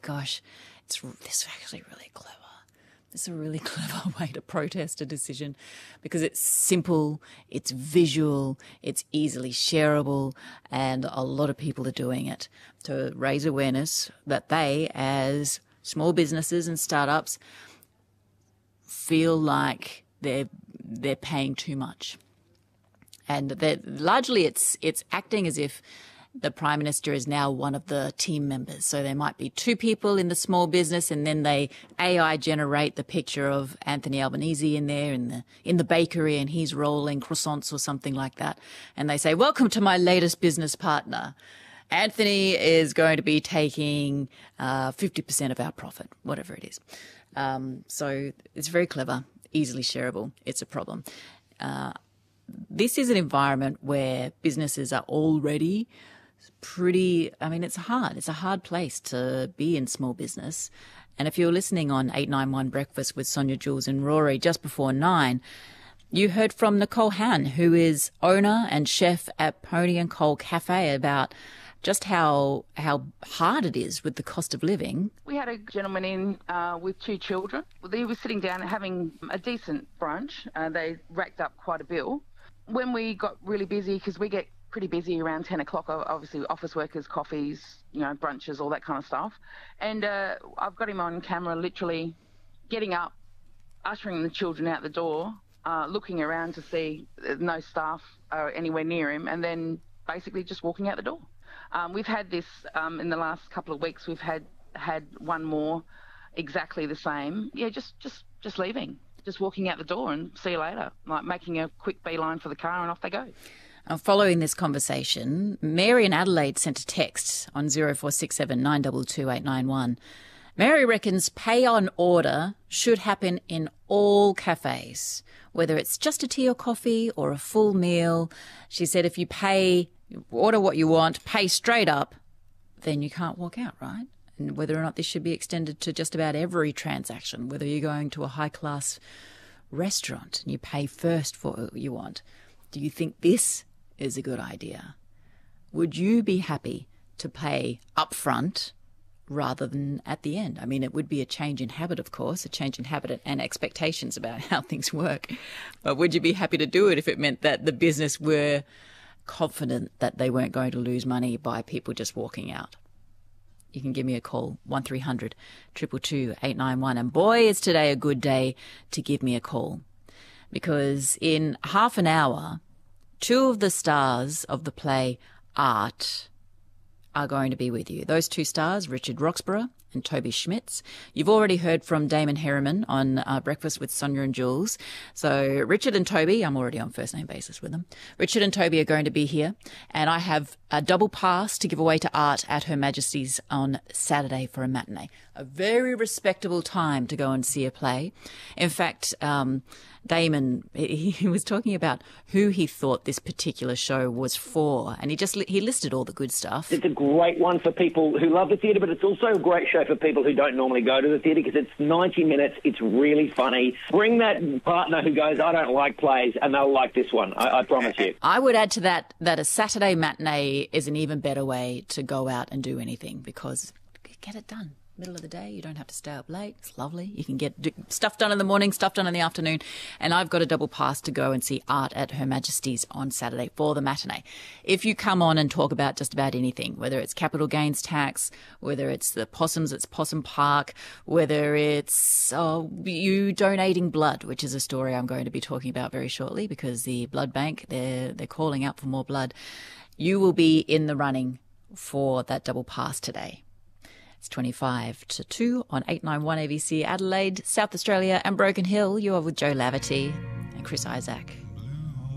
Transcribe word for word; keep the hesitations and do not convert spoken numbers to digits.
gosh, it's this is actually really clever. It's a really clever way to protest a decision because it's simple, it's visual, it's easily shareable, and a lot of people are doing it to raise awareness that they, as small businesses and startups, feel like they're they're paying too much. And that largely it's it's acting as if the Prime Minister is now one of the team members. So there might be two people in the small business, and then they A I generate the picture of Anthony Albanese in there in the in the bakery, and he's rolling croissants or something like that. And they say, "Welcome to my latest business partner. Anthony is going to be taking uh, fifty percent of our profit," whatever it is. Um, so it's very clever, easily shareable. It's a problem. Uh, this is an environment where businesses are already pretty, I mean, it's hard. It's a hard place to be in small business. And if you're listening on eight ninety-one Breakfast with Sonia, Jules and Rory just before nine, you heard from Nicole Han, who is owner and chef at Pony and Coal Cafe, about just how how hard it is with the cost of living. We had a gentleman in uh, with two children. He was sitting down and having a decent brunch. Uh, they racked up quite a bill. When we got really busy, because we get pretty busy around ten o'clock, obviously office workers, coffees, you know, brunches, all that kind of stuff. And uh, I've got him on camera literally getting up, ushering the children out the door, uh, looking around to see no staff uh, anywhere near him, and then basically just walking out the door. Um, we've had this um, in the last couple of weeks. We've had had one more exactly the same. Yeah, just just just leaving, just walking out the door and see you later, like making a quick beeline for the car and off they go. Uh, following this conversation, Mary in Adelaide sent a text on zero four six seven nine two two eight nine one. Mary reckons pay on order should happen in all cafes, whether it's just a tea or coffee or a full meal. She said if you pay, order what you want, pay straight up, then you can't walk out, right? And whether or not this should be extended to just about every transaction, whether you're going to a high-class restaurant and you pay first for what you want. Do you think this is a good idea? Would you be happy to pay upfront rather than at the end? I mean, it would be a change in habit, of course, a change in habit and expectations about how things work. But would you be happy to do it if it meant that the business were confident that they weren't going to lose money by people just walking out? You can give me a call, one three hundred two two two eight nine one. And boy, is today a good day to give me a call. Because in half an hour, two of the stars of the play Art are going to be with you. Those two stars, Richard Roxburgh and Toby Schmitz. You've already heard from Damon Herriman on uh, Breakfast with Sonia and Jules. So Richard and Toby, I'm already on first name basis with them. Richard and Toby are going to be here, and I have a double pass to give away to Art at Her Majesty's on Saturday for a matinee. A very respectable time to go and see a play. In fact, um, Damon, he, he was talking about who he thought this particular show was for, and he just he listed all the good stuff. It's a great one for people who love the theatre, but it's also a great show for people who don't normally go to the theatre because it's ninety minutes. It's really funny. Bring that partner who goes, I don't like plays, and they'll like this one. I, I promise you. I would add to that that a Saturday matinee is an even better way to go out and do anything because get it done. Middle of the day, you don't have to stay up late. It's lovely. You can get do, stuff done in the morning, stuff done in the afternoon. And I've got a double pass to go and see Art at Her Majesty's on Saturday for the matinee. If you come on and talk about just about anything, whether it's capital gains tax, whether it's the possums at Possum Park, whether it's oh, you donating blood, which is a story I'm going to be talking about very shortly because the blood bank, they're, they're calling out for more blood. You will be in the running for that double pass today. It's twenty-five to two on eight ninety-one A B C Adelaide, South Australia and Broken Hill. You are with Joe Laverty and Chris Isaac.